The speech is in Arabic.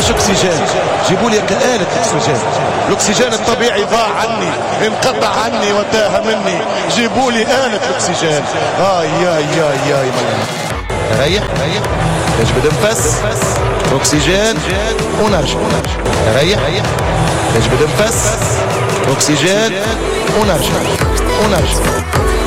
فيش اكسجين، جيبوا لي آلة اكسجين. الاكسجين الطبيعي ضاع عني، انقطع عني وتاه مني، جيبوا لي آلة اكسجين. يا ريح تجبد نفس، اكسجين ونرجع. ريح تجبد نفس، اكسجين ونرجع.